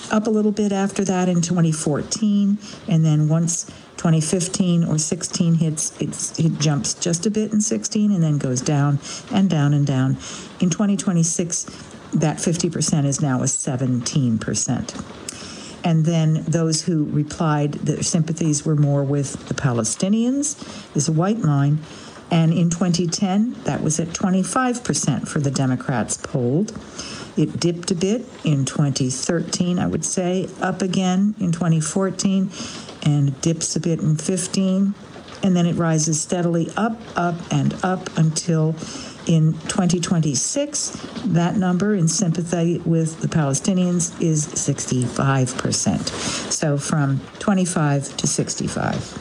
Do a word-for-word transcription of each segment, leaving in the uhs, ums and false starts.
up a little bit after that in twenty fourteen, and then once twenty fifteen or sixteen hits, it's, it jumps just a bit in sixteen and then goes down and down and down. In twenty twenty-six, that fifty percent is now a seventeen percent. And then those who replied their sympathies were more with the Palestinians is a white line. And in twenty ten, that was at twenty-five percent for the Democrats polled. It dipped a bit in twenty thirteen, I would say, up again in twenty fourteen, and dips a bit in fifteen. And then it rises steadily up, up, and up until in twenty twenty-six, that number in sympathy with the Palestinians is sixty-five percent. So from twenty-five to sixty-five.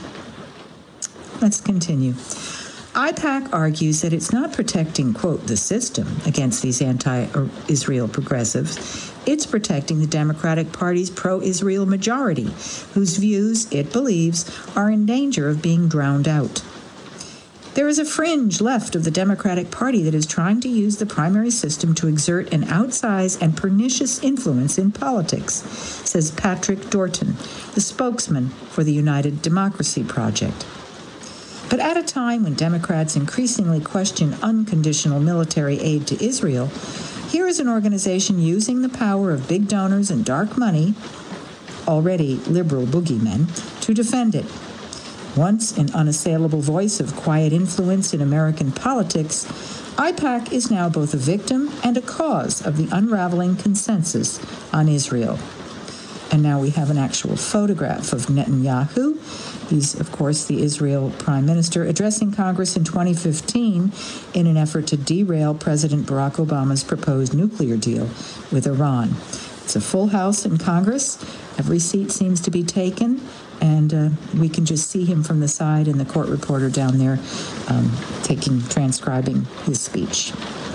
Let's continue. I PAC argues that it's not protecting, quote, the system against these anti-Israel progressives. It's protecting the Democratic Party's pro-Israel majority, whose views, it believes, are in danger of being drowned out. There is a fringe left of the Democratic Party that is trying to use the primary system to exert an outsized and pernicious influence in politics, says Patrick Dorton, the spokesman for the United Democracy Project. But at a time when Democrats increasingly question unconditional military aid to Israel, here is an organization using the power of big donors and dark money, already liberal boogeymen, to defend it. Once an unassailable voice of quiet influence in American politics, I PAC is now both a victim and a cause of the unraveling consensus on Israel. And now we have an actual photograph of Netanyahu. He's, of course, the Israel prime minister, addressing Congress in twenty fifteen in an effort to derail President Barack Obama's proposed nuclear deal with Iran. It's a full house in Congress. Every seat seems to be taken, and uh, we can just see him from the side and the court reporter down there um, taking, transcribing his speech.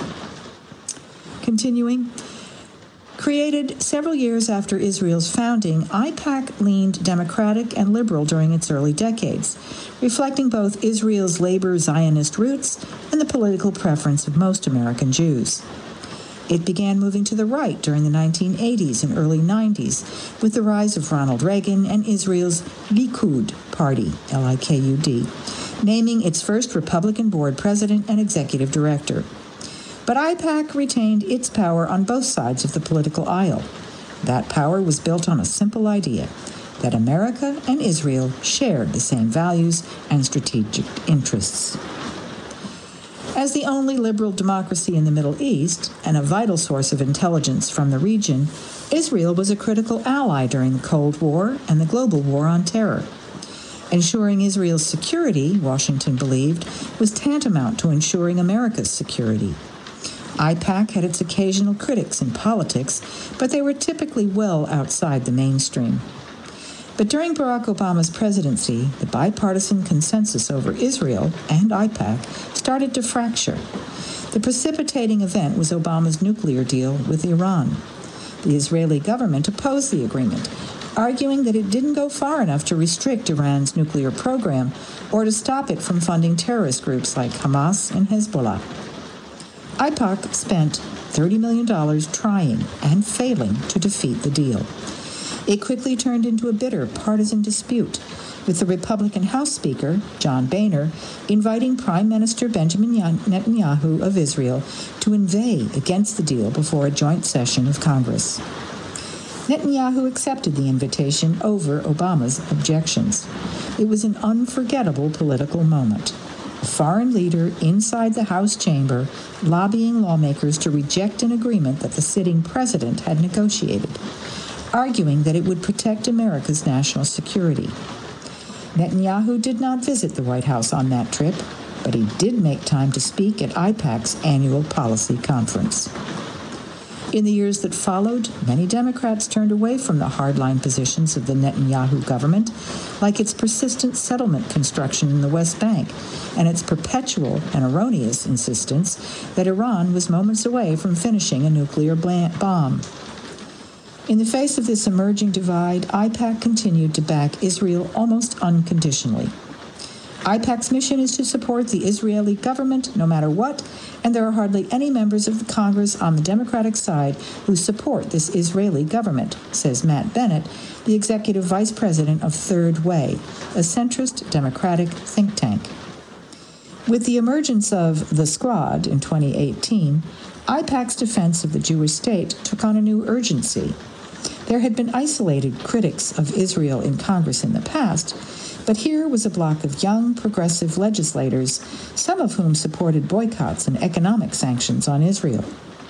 Continuing. Created several years after Israel's founding, I PAC leaned Democratic and liberal during its early decades, reflecting both Israel's labor Zionist roots and the political preference of most American Jews. It began moving to the right during the nineteen eighties and early nineties with the rise of Ronald Reagan and Israel's Likud Party, L I K U D, naming its first Republican board president and executive director. But I PAC retained its power on both sides of the political aisle. That power was built on a simple idea, that America and Israel shared the same values and strategic interests. As the only liberal democracy in the Middle East and a vital source of intelligence from the region, Israel was a critical ally during the Cold War and the global war on terror. Ensuring Israel's security, Washington believed, was tantamount to ensuring America's security. I PAC had its occasional critics in politics, but they were typically well outside the mainstream. But during Barack Obama's presidency, the bipartisan consensus over Israel and I PAC started to fracture. The precipitating event was Obama's nuclear deal with Iran. The Israeli government opposed the agreement, arguing that it didn't go far enough to restrict Iran's nuclear program or to stop it from funding terrorist groups like Hamas and Hezbollah. I PAC spent thirty million dollars trying and failing to defeat the deal. It quickly turned into a bitter partisan dispute, with the Republican House Speaker, John Boehner, inviting Prime Minister Benjamin Netanyahu of Israel to inveigh against the deal before a joint session of Congress. Netanyahu accepted the invitation over Obama's objections. It was an unforgettable political moment. A foreign leader inside the House chamber lobbying lawmakers to reject an agreement that the sitting president had negotiated, arguing that it would protect America's national security. Netanyahu did not visit the White House on that trip, but he did make time to speak at I PAC's annual policy conference. In the years that followed, many Democrats turned away from the hardline positions of the Netanyahu government, like its persistent settlement construction in the West Bank and its perpetual and erroneous insistence that Iran was moments away from finishing a nuclear bomb. In the face of this emerging divide, I PAC continued to back Israel almost unconditionally. AIPAC's mission is to support the Israeli government no matter what, and there are hardly any members of the Congress on the Democratic side who support this Israeli government, says Matt Bennett, the executive vice president of Third Way, a centrist Democratic think tank. With the emergence of the Squad in twenty eighteen, AIPAC's defense of the Jewish state took on a new urgency. There had been isolated critics of Israel in Congress in the past, but here was a block of young, progressive legislators, some of whom supported boycotts and economic sanctions on Israel.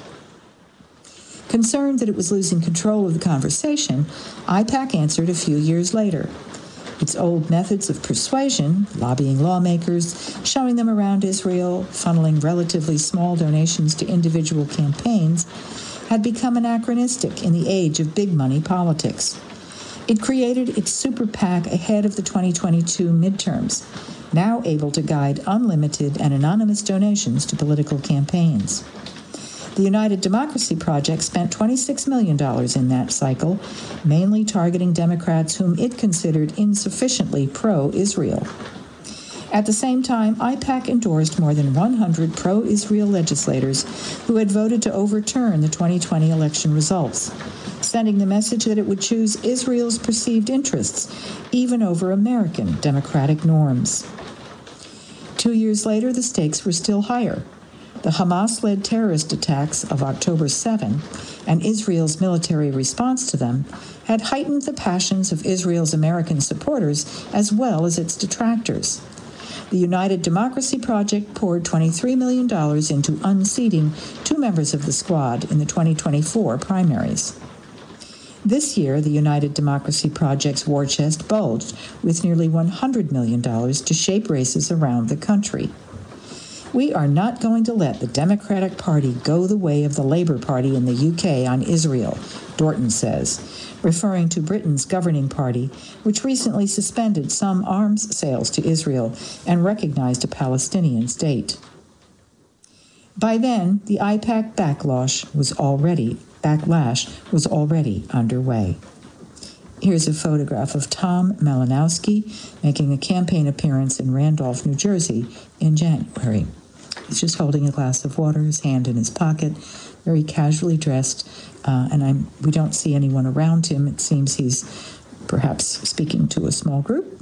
Concerned that it was losing control of the conversation, AIPAC answered a few years later. Its old methods of persuasion, lobbying lawmakers, showing them around Israel, funneling relatively small donations to individual campaigns, had become anachronistic in the age of big money politics. It created its super PAC ahead of the twenty twenty-two midterms, now able to guide unlimited and anonymous donations to political campaigns. The United Democracy Project spent twenty-six million dollars in that cycle, mainly targeting Democrats whom it considered insufficiently pro-Israel. At the same time, AIPAC endorsed more than one hundred pro-Israel legislators who had voted to overturn the twenty twenty election results, sending the message that it would choose Israel's perceived interests even over American democratic norms. Two years later, the stakes were still higher. The Hamas-led terrorist attacks of October seventh and Israel's military response to them had heightened the passions of Israel's American supporters as well as its detractors. The United Democracy Project poured twenty-three million dollars into unseating two members of the Squad in the twenty twenty-four primaries. This year, the United Democracy Project's war chest bulged with nearly one hundred million dollars to shape races around the country. We are not going to let the Democratic Party go the way of the Labour Party in the U K on Israel, Dorton says, referring to Britain's governing party, which recently suspended some arms sales to Israel and recognized a Palestinian state. By then, the AIPAC backlash was already backlash was already underway. Here's a photograph of Tom Malinowski making a campaign appearance in Randolph, New Jersey in January. He's just holding a glass of water, his hand in his pocket, very casually dressed, uh, and I'm, we don't see anyone around him. It seems he's perhaps speaking to a small group.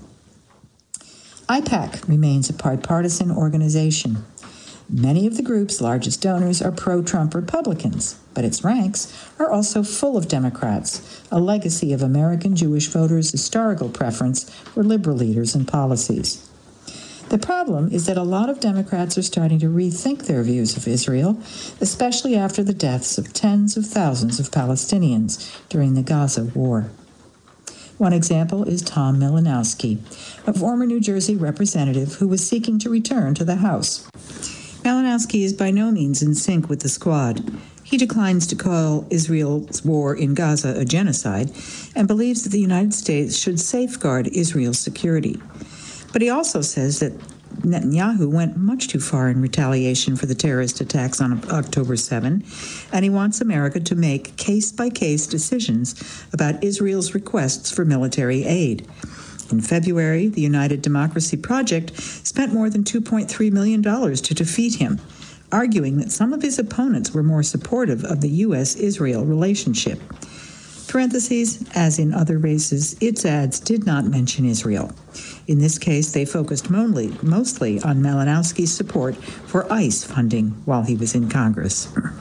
AIPAC remains a bipartisan organization. Many of the group's largest donors are pro-Trump Republicans, but its ranks are also full of Democrats, a legacy of American Jewish voters' historical preference for liberal leaders and policies. The problem is that a lot of Democrats are starting to rethink their views of Israel, especially after the deaths of tens of thousands of Palestinians during the Gaza war. One example is Tom Malinowski, a former New Jersey representative who was seeking to return to the House. Malinowski is by no means in sync with the Squad. He declines to call Israel's war in Gaza a genocide and believes that the United States should safeguard Israel's security. But he also says that Netanyahu went much too far in retaliation for the terrorist attacks on October seventh, and he wants America to make case-by-case decisions about Israel's requests for military aid. In February, the United Democracy Project spent more than two point three million dollars to defeat him, arguing that some of his opponents were more supportive of the U S Israel relationship. Parentheses, as in other races, its ads did not mention Israel. In this case, they focused mostly, mostly on Malinowski's support for ICE funding while he was in Congress.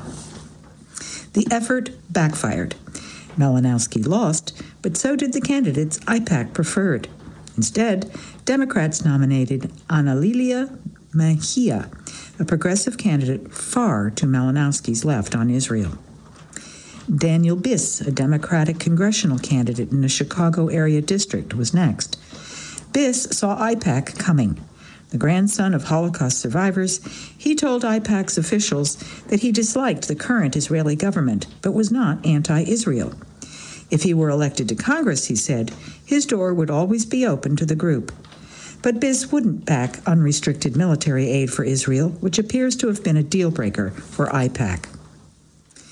The effort backfired. Malinowski lost, but so did the candidates AIPAC preferred. Instead, Democrats nominated Analilia Mejia, a progressive candidate far to Malinowski's left on Israel. Daniel Biss, a Democratic congressional candidate in the Chicago area district, was next. Biss saw AIPAC coming. The grandson of Holocaust survivors, he told AIPAC's officials that he disliked the current Israeli government, but was not anti-Israel. If he were elected to Congress, he said, his door would always be open to the group. But Biss wouldn't back unrestricted military aid for Israel, which appears to have been a deal breaker for AIPAC.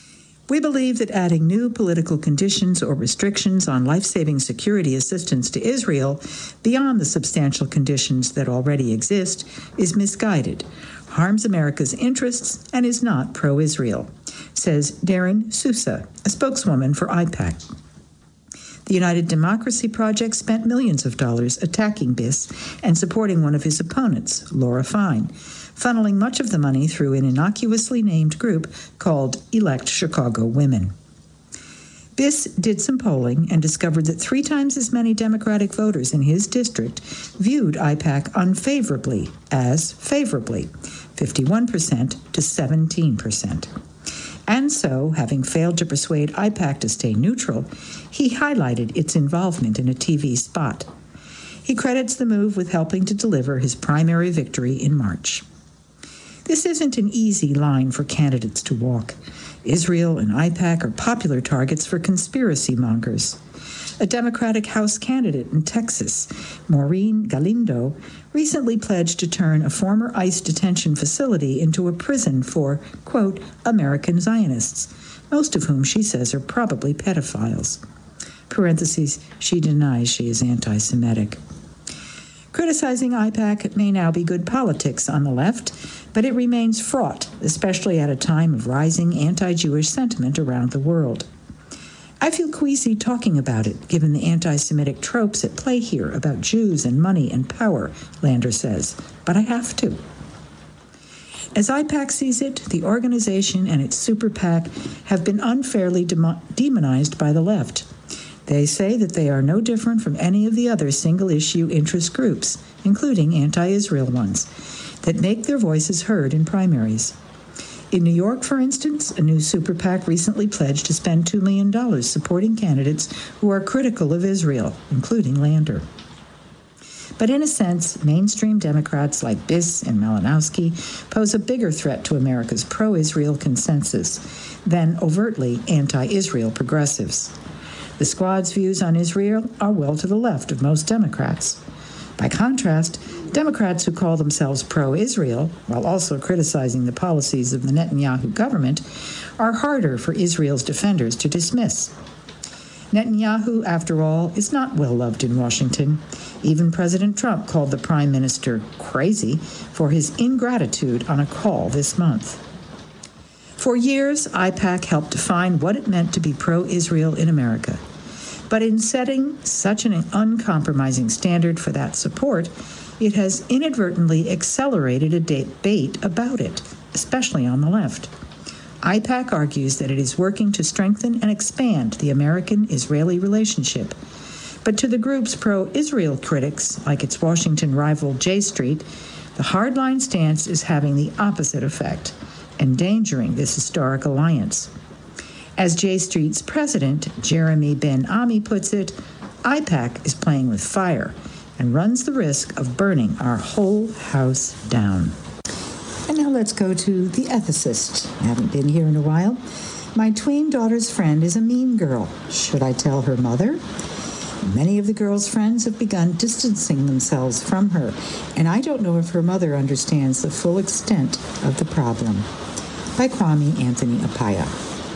We believe that adding new political conditions or restrictions on life-saving security assistance to Israel beyond the substantial conditions that already exist is misguided, harms America's interests, and is not pro-Israel, says Darren Sousa, a spokeswoman for AIPAC. The United Democracy Project spent millions of dollars attacking Biss and supporting one of his opponents, Laura Fine, funneling much of the money through an innocuously named group called Elect Chicago Women. Biss did some polling and discovered that three times as many Democratic voters in his district viewed AIPAC unfavorably as favorably, fifty-one percent to seventeen percent. And so, having failed to persuade AIPAC to stay neutral, he highlighted its involvement in a T V spot. He credits the move with helping to deliver his primary victory in March. This isn't an easy line for candidates to walk. Israel and AIPAC are popular targets for conspiracy mongers. A Democratic House candidate in Texas, Maureen Galindo, recently pledged to turn a former ICE detention facility into a prison for, quote, American Zionists, most of whom she says are probably pedophiles. Parentheses, she denies she is anti-Semitic. Criticizing AIPAC may now be good politics on the left, but it remains fraught, especially at a time of rising anti-Jewish sentiment around the world. I feel queasy talking about it, given the anti-Semitic tropes at play here about Jews and money and power, Lander says, but I have to. As AIPAC sees it, the organization and its super PAC have been unfairly demo- demonized by the left. They say that they are no different from any of the other single-issue interest groups, including anti-Israel ones, that make their voices heard in primaries. In New York, for instance, a new super PAC recently pledged to spend two million dollars supporting candidates who are critical of Israel, including Lander. But in a sense, mainstream Democrats like Biss and Malinowski pose a bigger threat to America's pro-Israel consensus than overtly anti-Israel progressives. The Squad's views on Israel are well to the left of most Democrats. By contrast, Democrats who call themselves pro-Israel, while also criticizing the policies of the Netanyahu government, are harder for Israel's defenders to dismiss. Netanyahu, after all, is not well loved in Washington. Even President Trump called the prime minister crazy for his ingratitude on a call this month. For years, AIPAC helped define what it meant to be pro-Israel in America. But in setting such an uncompromising standard for that support, it has inadvertently accelerated a debate about it, especially on the left. AIPAC argues that it is working to strengthen and expand the American-Israeli relationship. But to the group's pro-Israel critics, like its Washington rival J Street, the hardline stance is having the opposite effect, endangering this historic alliance. As J Street's president, Jeremy Ben-Ami, puts it, AIPAC is playing with fire and runs the risk of burning our whole house down. And now let's go to the ethicist. I haven't been here in a while. My tween daughter's friend is a mean girl. Should I tell her mother? Many of the girl's friends have begun distancing themselves from her, and I don't know if her mother understands the full extent of the problem. By Kwame Anthony Apaya.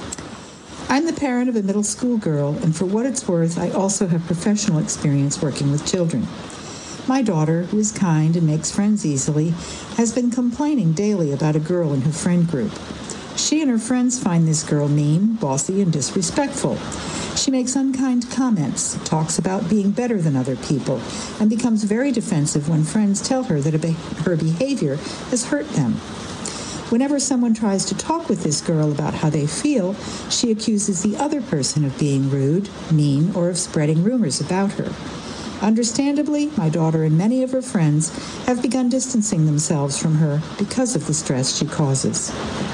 I'm the parent of a middle school girl, and for what it's worth, I also have professional experience working with children. My daughter, who is kind and makes friends easily, has been complaining daily about a girl in her friend group. She and her friends find this girl mean, bossy, and disrespectful. She makes unkind comments, talks about being better than other people, and becomes very defensive when friends tell her that her behavior has hurt them. Whenever someone tries to talk with this girl about how they feel, she accuses the other person of being rude, mean, or of spreading rumors about her. Understandably, my daughter and many of her friends have begun distancing themselves from her because of the stress she causes.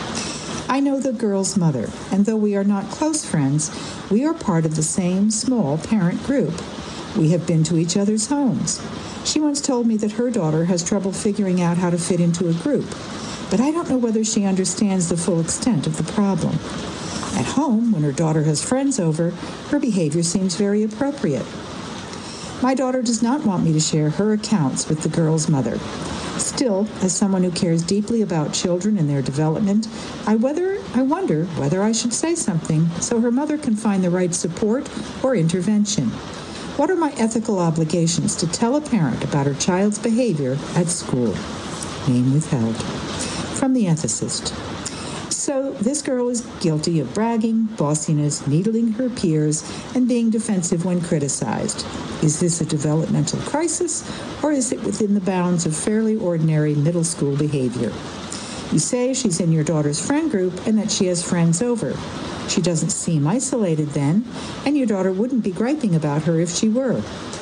I know the girl's mother, and though we are not close friends, we are part of the same small parent group. We have been to each other's homes. She once told me that her daughter has trouble figuring out how to fit into a group, but I don't know whether she understands the full extent of the problem. At home, when her daughter has friends over, her behavior seems very appropriate. My daughter does not want me to share her accounts with the girl's mother. Still, as someone who cares deeply about children and their development, I whether I wonder whether I should say something so her mother can find the right support or intervention. What are my ethical obligations to tell a parent about her child's behavior at school? Name withheld. From the ethicist. So this girl is guilty of bragging, bossiness, needling her peers, and being defensive when criticized. Is this a developmental crisis, or is it within the bounds of fairly ordinary middle school behavior? You say she's in your daughter's friend group and that she has friends over. She doesn't seem isolated then, and your daughter wouldn't be griping about her if she were.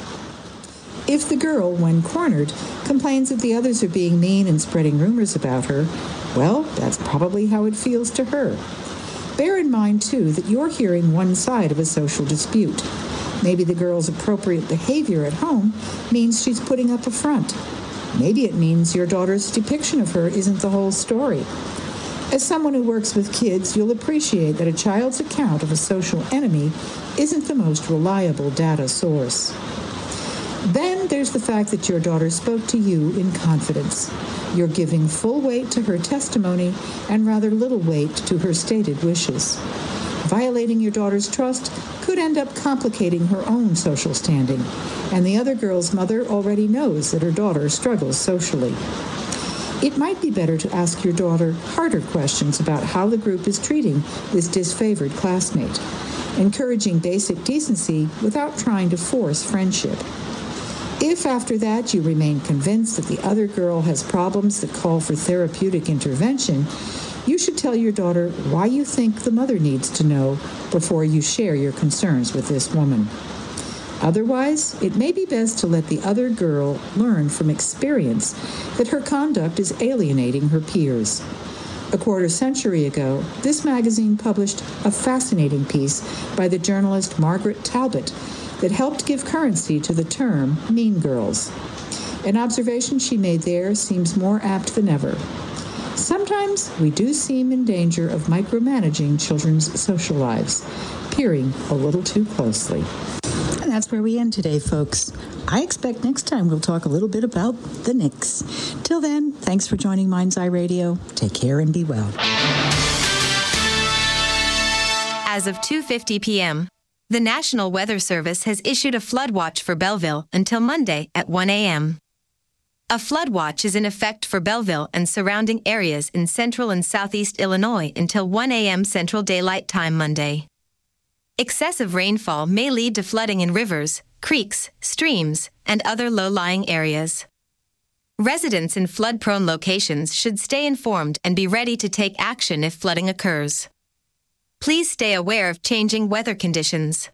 If the girl, when cornered, complains that the others are being mean and spreading rumors about her, well, that's probably how it feels to her. Bear in mind, too, that you're hearing one side of a social dispute. Maybe the girl's appropriate behavior at home means she's putting up a front. Maybe it means your daughter's depiction of her isn't the whole story. As someone who works with kids, you'll appreciate that a child's account of a social enemy isn't the most reliable data source. Then there's the fact that your daughter spoke to you in confidence. You're giving full weight to her testimony and rather little weight to her stated wishes. Violating your daughter's trust could end up complicating her own social standing, and the other girl's mother already knows that her daughter struggles socially. It might be better to ask your daughter harder questions about how the group is treating this disfavored classmate, encouraging basic decency without trying to force friendship. If after that you remain convinced that the other girl has problems that call for therapeutic intervention, you should tell your daughter why you think the mother needs to know before you share your concerns with this woman. Otherwise, it may be best to let the other girl learn from experience that her conduct is alienating her peers. A quarter century ago, this magazine published a fascinating piece by the journalist Margaret Talbot that helped give currency to the term mean girls. An observation she made there seems more apt than ever. Sometimes we do seem in danger of micromanaging children's social lives, peering a little too closely. And that's where we end today, folks. I expect next time we'll talk a little bit about the Knicks. Till then, thanks for joining Mind's Eye Radio. Take care and be well. As of two fifty p.m., the National Weather Service has issued a flood watch for Belleville until Monday at one a.m. A flood watch is in effect for Belleville and surrounding areas in central and southeast Illinois until one a.m. Central Daylight Time Monday. Excessive rainfall may lead to flooding in rivers, creeks, streams, and other low-lying areas. Residents in flood-prone locations should stay informed and be ready to take action if flooding occurs. Please stay aware of changing weather conditions.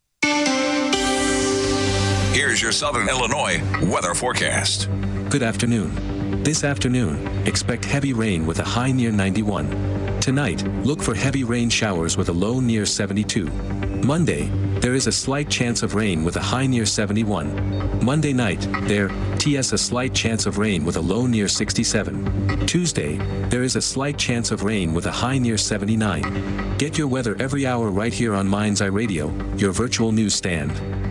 Here's your Southern Illinois weather forecast. Good afternoon. This afternoon, expect heavy rain with a high near ninety-one. Tonight, look for heavy rain showers with a low near seventy-two. Monday, there is a slight chance of rain with a high near seventy-one. Monday night, there is a slight chance of rain with a low near sixty-seven. Tuesday, there is a slight chance of rain with a high near seventy-nine. Get your weather every hour right here on Mind's Eye Radio, your virtual newsstand.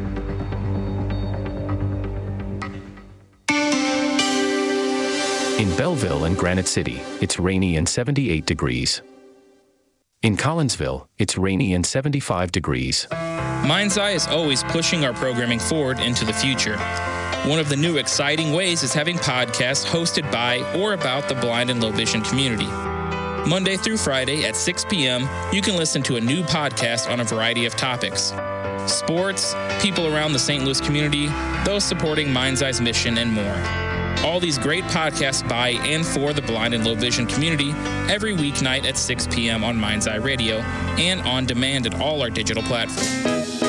In Belleville and Granite City, it's rainy and seventy-eight degrees. In Collinsville, it's rainy and seventy-five degrees. Mind's Eye is always pushing our programming forward into the future. One of the new exciting ways is having podcasts hosted by or about the blind and low vision community. Monday through Friday at six p.m., you can listen to a new podcast on a variety of topics. Sports, people around the Saint Louis community, those supporting Mind's Eye's mission, and more. All these great podcasts by and for the blind and low vision community every weeknight at six p.m. on Mind's Eye Radio and on demand at all our digital platforms.